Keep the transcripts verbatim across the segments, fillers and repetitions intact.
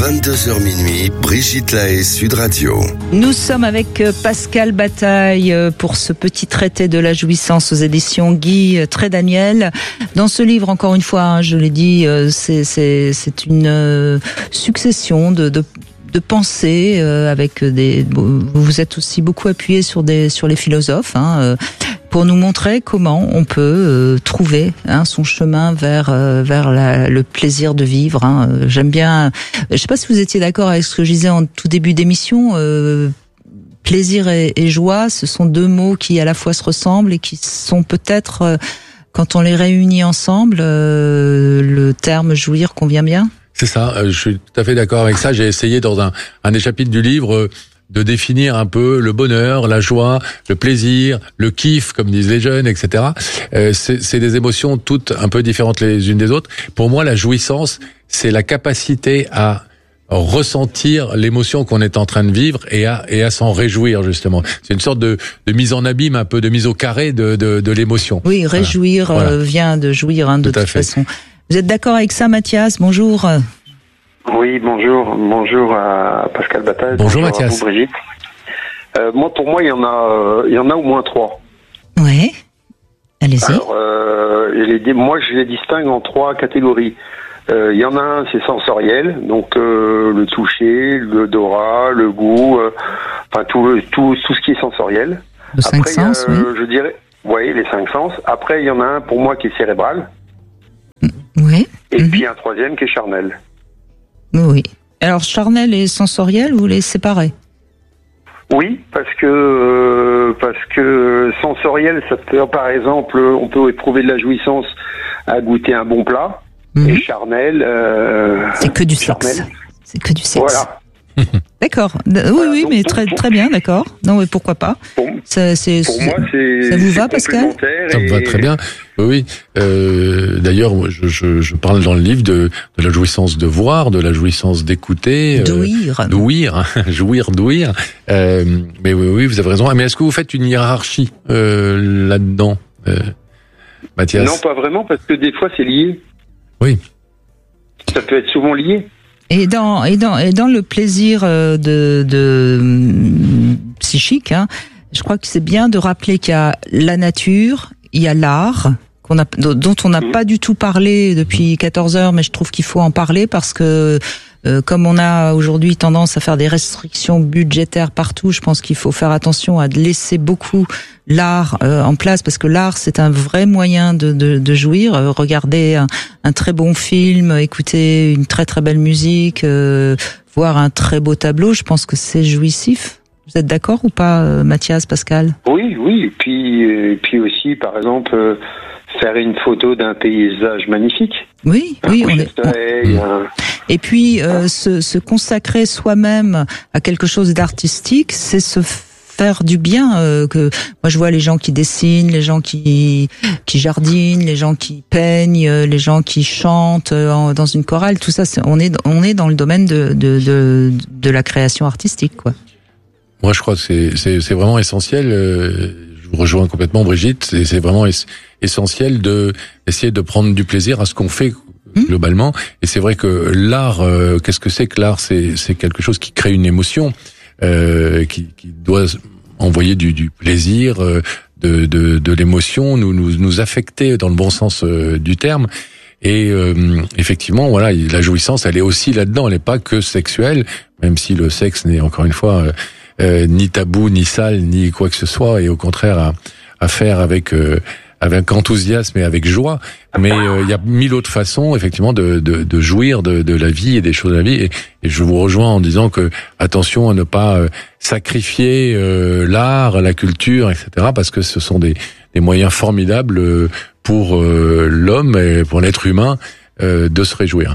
vingt-deux heures minuit, Brigitte Lahaie, Sud Radio. Nous sommes avec Pascal Bataille pour ce petit traité de la jouissance aux éditions Guy Trédaniel. Dans ce livre, encore une fois, je l'ai dit, c'est, c'est, c'est une succession de, de de pensées euh, avec des. Vous vous êtes aussi beaucoup appuyé sur des sur les philosophes hein, euh, pour nous montrer comment on peut euh, trouver hein, son chemin vers euh, vers la, le plaisir de vivre. Hein. J'aime bien. Je sais pas si vous étiez d'accord avec ce que je disais en tout début d'émission. Euh, plaisir et, et joie, ce sont deux mots qui à la fois se ressemblent et qui sont peut-être euh, quand on les réunit ensemble, euh, le terme jouir convient bien. C'est ça, je suis tout à fait d'accord avec ça. J'ai essayé dans un, un des chapitres du livre de définir un peu le bonheur, la joie, le plaisir, le kiff, comme disent les jeunes, et cetera. Euh, c'est, c'est des émotions toutes un peu différentes les unes des autres. Pour moi, la jouissance, c'est la capacité à ressentir l'émotion qu'on est en train de vivre et à, et à s'en réjouir, justement. C'est une sorte de, de mise en abîme, un peu de mise au carré de, de, de l'émotion. Oui, réjouir voilà. euh, vient de jouir hein, de toute façon. Vous êtes d'accord avec ça, Mathias? Bonjour. Oui, bonjour. Bonjour à Pascal Bataille. Bonjour, bonjour Mathias. À vous, Brigitte. Euh, moi, pour moi, il y en a, euh, il y en a au moins trois. Oui. Allez-y. Alors, euh, les, moi, je les distingue en trois catégories. Euh, il y en a un, c'est sensoriel, donc euh, le toucher, l'odorat, le goût, euh, enfin tout, tout, tout ce qui est sensoriel. Le cinq Après, sens, euh, oui. Je dirais, oui, les cinq sens. Après, il y en a un pour moi qui est cérébral. Oui. Et mmh. puis un troisième qui est charnel. Oui. Alors charnel et sensoriel, vous les séparez? Oui, parce que euh, parce que sensoriel, ça peut, par exemple, on peut éprouver de la jouissance à goûter un bon plat. Mmh. Et charnel, euh, c'est que du charnel. sexe. C'est que du sexe. Voilà. D'accord. Oui, voilà, oui, donc, mais donc, très, donc, très bien, d'accord. Non, mais pourquoi pas. Pour, ça, c'est, pour moi, c'est. Ça vous c'est va, Pascal? Ça me va très bien. Oui, oui. Euh, d'ailleurs, je, je, je parle dans le livre de, de la jouissance de voir, de la jouissance d'écouter. D'ouïr. Euh, d'ouïr. Jouir, d'ouïr. Euh, mais oui, oui, vous avez raison. Mais est-ce que vous faites une hiérarchie euh, là-dedans, euh, Mathias? Non, pas vraiment, parce que des fois, c'est lié. Oui. Ça peut être souvent lié. Et dans et dans et dans le plaisir de, de psychique, hein, je crois que c'est bien de rappeler qu'il y a la nature, il y a l'art qu'on a dont on n'a mmh. pas du tout parlé depuis quatorze heures, mais je trouve qu'il faut en parler parce que euh, comme on a aujourd'hui tendance à faire des restrictions budgétaires partout, je pense qu'il faut faire attention à laisser beaucoup l'art euh, en place parce que l'art c'est un vrai moyen de, de, de jouir. Euh, regarder un, un très bon film, écouter une très très belle musique, euh, voir un très beau tableau, je pense que c'est jouissif. Vous êtes d'accord ou pas, euh, Mathias, Pascal? Oui, oui. Et puis, et puis aussi, par exemple, euh, faire une photo d'un paysage magnifique. Oui, un oui. On est, soleil, on... un... Et puis, euh, se, se consacrer soi-même à quelque chose d'artistique, c'est se faire du bien. Euh, que moi, je vois les gens qui dessinent, les gens qui qui jardinent, les gens qui peignent, les gens qui chantent euh, dans une chorale. Tout ça, c'est, on est on est dans le domaine de de de, de la création artistique, quoi. Moi, je crois que c'est c'est, c'est vraiment essentiel. Euh, je vous rejoins complètement, Brigitte. C'est, c'est vraiment es, essentiel de essayer de prendre du plaisir à ce qu'on fait globalement. Et c'est vrai que l'art, euh, qu'est-ce que c'est que l'art? C'est c'est quelque chose qui crée une émotion, euh, qui, qui doit envoyer du, du plaisir, euh, de, de, de l'émotion, nous, nous nous affecter dans le bon sens euh, du terme. Et euh, effectivement, voilà, la jouissance, elle est aussi là-dedans. Elle n'est pas que sexuelle, même si le sexe n'est encore une fois euh, euh, ni tabou, ni sale, ni quoi que ce soit, et au contraire à, à faire avec euh, avec enthousiasme et avec joie. Mais euh, il y a mille autres façons, effectivement, de, de, de jouir de, de la vie et des choses de la vie. Et, et je vous rejoins en disant que attention à ne pas euh, sacrifier euh, l'art, la culture, et cetera, parce que ce sont des, des moyens formidables euh, pour euh, l'homme et pour l'être humain euh, de se réjouir.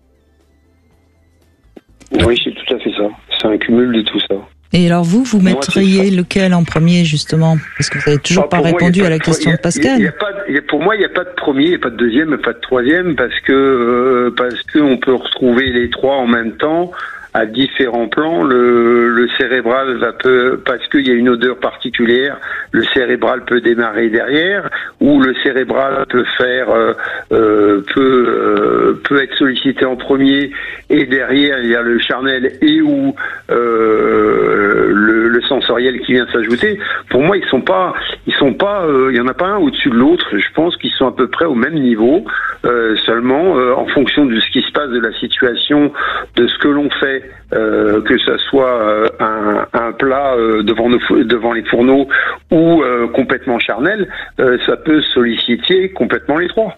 Oui, c'est tout à fait ça. C'est un cumul de tout ça. Et alors vous, vous mettriez moi, lequel en premier, justement? Parce que vous n'avez toujours ah, pas répondu moi, à la de, question a, de Pascal. Y a, y a pas, y a, pour moi, il n'y a pas de premier, il n'y a pas de deuxième, il n'y a pas de troisième, parce que euh, parce qu'on peut retrouver les trois en même temps à différents plans. Le, le cérébral va peu, parce qu'il y a une odeur particulière, le cérébral peut démarrer derrière, ou le cérébral peut faire, euh, euh, peut, euh, peut être sollicité en premier, et derrière il y a le charnel et ou euh, le, le sensoriel qui vient s'ajouter. Pour moi, ils sont pas, ils sont pas, euh, il y en a pas un au-dessus de l'autre. Je pense qu'ils sont à peu près au même niveau, euh, seulement euh, en fonction de ce qui se passe, de la situation, de ce que l'on fait, euh, que ça soit euh, un, un plat euh, devant nos, devant les fourneaux ou euh, complètement charnel, euh, ça peut solliciter complètement les trois.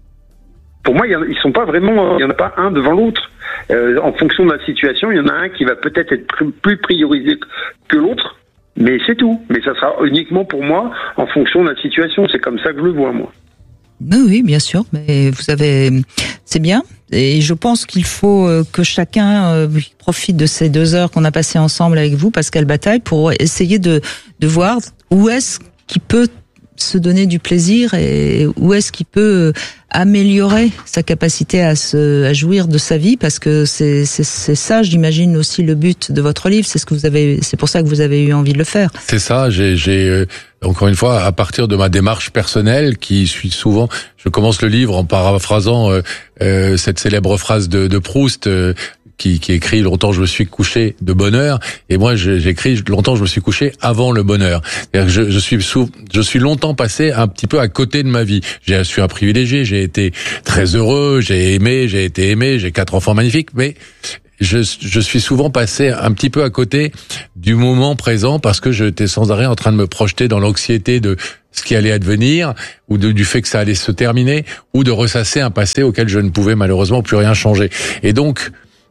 Pour moi, ils sont pas vraiment, il y en a pas un devant l'autre. Euh, en fonction de la situation, il y en a un qui va peut-être être plus priorisé que l'autre, mais c'est tout. Mais ça sera uniquement pour moi en fonction de la situation. C'est comme ça que je le vois, moi. Oui, oui, bien sûr, mais vous avez, c'est bien. Et je pense qu'il faut que chacun profite de ces deux heures qu'on a passées ensemble avec vous, Pascal Bataille, pour essayer de, de voir où est-ce qu'il peut se donner du plaisir et où est-ce qu'il peut améliorer sa capacité à se à jouir de sa vie, parce que c'est c'est c'est ça, j'imagine, aussi le but de votre livre. C'est ce que vous avez, c'est pour ça que vous avez eu envie de le faire. C'est ça. J'ai j'ai euh, encore une fois, à partir de ma démarche personnelle, qui suit souvent, je commence le livre en paraphrasant euh, euh, cette célèbre phrase de, de Proust. Euh, Qui, qui écrit longtemps je me suis couché de bonne heure, et moi j'écris longtemps je me suis couché avant le bonheur. C'est-à-dire que je, je suis sous, je suis longtemps passé un petit peu à côté de ma vie. J'ai suis un privilégié, j'ai été très heureux, j'ai aimé, j'ai été aimé, j'ai quatre enfants magnifiques, mais je, je suis souvent passé un petit peu à côté du moment présent parce que j'étais sans arrêt en train de me projeter dans l'anxiété de ce qui allait advenir, ou de, du fait que ça allait se terminer, ou de ressasser un passé auquel je ne pouvais malheureusement plus rien changer. Et donc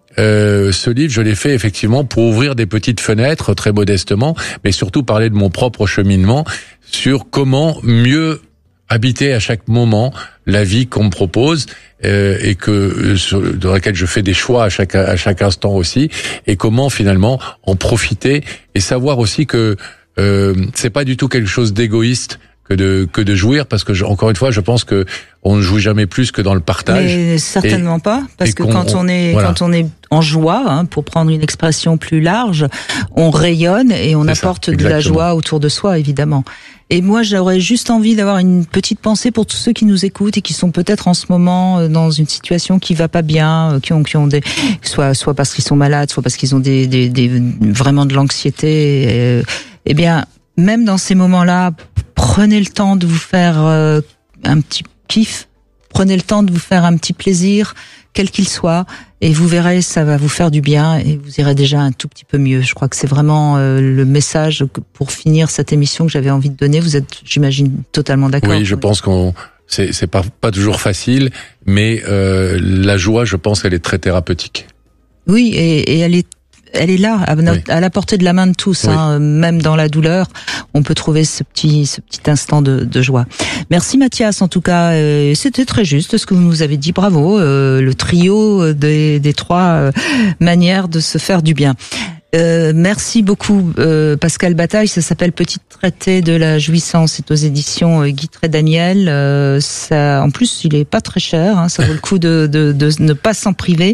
Euh, ce livre, je l'ai fait effectivement pour ouvrir des petites fenêtres, très modestement, mais surtout parler de mon propre cheminement sur comment mieux habiter à chaque moment la vie qu'on me propose, euh, et que sur, dans laquelle je fais des choix à chaque à chaque instant aussi, et comment finalement en profiter et savoir aussi que euh, c'est pas du tout quelque chose d'égoïste que de que de jouir, parce que je, encore une fois, je pense que on ne jouit jamais plus que dans le partage. Mais certainement et, pas, parce que quand on, on est voilà. quand on est en joie, hein, pour prendre une expression plus large, on rayonne et on C'est apporte ça, de la joie autour de soi, évidemment. Et moi, j'aurais juste envie d'avoir une petite pensée pour tous ceux qui nous écoutent et qui sont peut-être en ce moment dans une situation qui va pas bien, qui ont, qui ont des, soit, soit parce qu'ils sont malades, soit parce qu'ils ont des, des, des vraiment de l'anxiété. Eh bien, même dans ces moments-là, prenez le temps de vous faire euh, un petit kiff, prenez le temps de vous faire un petit plaisir, quel qu'il soit, et vous verrez, ça va vous faire du bien et vous irez déjà un tout petit peu mieux. Je crois que c'est vraiment euh, le message pour finir cette émission que j'avais envie de donner. Vous êtes, j'imagine, totalement d'accord. Oui, je oui. pense qu'on c'est c'est pas pas toujours facile, mais euh, la joie, je pense, elle est très thérapeutique. Oui, et, et elle est Elle est là, à, notre, oui. à la portée de la main de tous, oui. hein, même dans la douleur, on peut trouver ce petit, ce petit instant de, de joie. Merci Mathias, en tout cas, euh, c'était très juste ce que vous nous avez dit, bravo, euh, le trio des, des trois euh, manières de se faire du bien. Euh, merci beaucoup euh, Pascal Bataille, ça s'appelle Petit traité de la jouissance, c'est aux éditions euh, Guy Trédaniel. Euh, ça, en plus, il est pas très cher, hein, ça vaut le coup de, de, de ne pas s'en priver.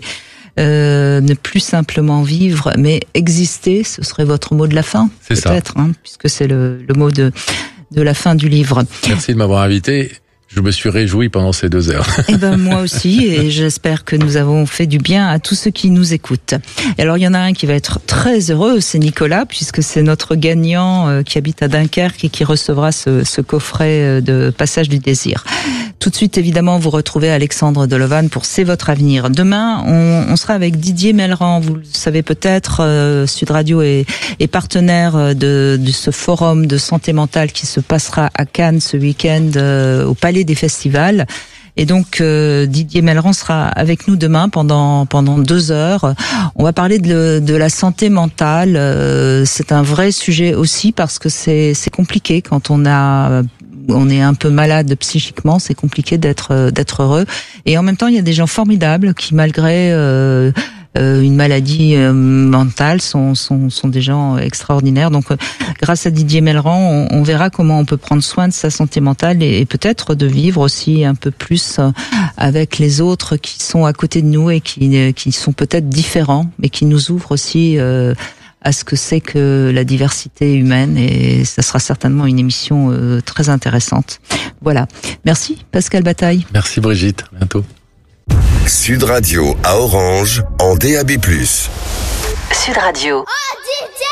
Euh, ne plus simplement vivre, mais exister, ce serait votre mot de la fin, c'est peut-être, hein, puisque c'est le, le mot de, de la fin du livre. Merci de m'avoir invité. Je me suis réjoui pendant ces deux heures. Eh ben moi aussi, et j'espère que nous avons fait du bien à tous ceux qui nous écoutent. Et alors il y en a un qui va être très heureux, c'est Nicolas, puisque c'est notre gagnant euh, qui habite à Dunkerque et qui recevra ce, ce coffret de Passage du désir. Tout de suite, évidemment, vous retrouvez Alexandre Delevanne pour C'est votre avenir. Demain, on, on sera avec Didier Mellerand. Vous le savez peut-être, euh, Sud Radio est, est partenaire de, de ce forum de santé mentale qui se passera à Cannes ce week-end euh, au Palais des Festivals. Et donc euh, Didier Mellerand sera avec nous demain pendant pendant deux heures. On va parler de, de la santé mentale. Euh, c'est un vrai sujet aussi parce que c'est c'est compliqué quand on a on est un peu malade psychiquement, c'est compliqué d'être d'être heureux. Et en même temps, il y a des gens formidables qui, malgré euh, euh, une maladie euh, mentale sont, sont, sont des gens extraordinaires. Donc, euh, grâce à Didier Mellerand, on, on verra comment on peut prendre soin de sa santé mentale et, et peut-être de vivre aussi un peu plus euh, avec les autres qui sont à côté de nous et qui, euh, qui sont peut-être différents, mais qui nous ouvrent aussi euh, à ce que c'est que la diversité humaine, et ça sera certainement une émission euh, très intéressante. Voilà. Merci Pascal Bataille. Merci Brigitte, à bientôt. Sud Radio à Orange en D A B plus. Sud Radio.